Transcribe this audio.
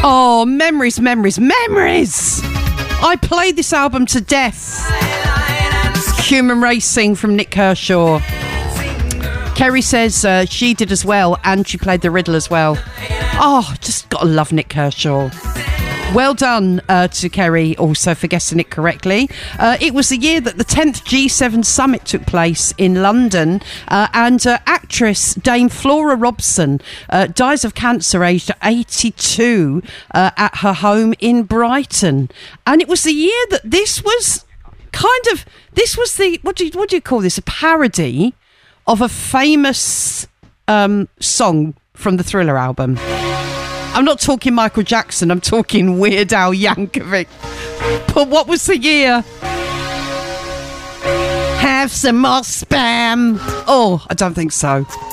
Oh, memories, memories, memories! I played this album to death. Human Racing from Nick Kershaw. Kerry says she did as well, and she played the Riddle as well. Oh, just gotta love Nick Kershaw. Well done to Kerry also for guessing it correctly. It was the year that the 10th G7 summit took place in London, and actress Dame Flora Robson dies of cancer aged 82 at her home in Brighton. And it was the year that this was the, what do you call this, a parody of a famous song from the Thriller album. I'm not talking Michael Jackson, I'm talking Weird Al Yankovic. But what was the year? Have some more spam. Oh, I don't think so.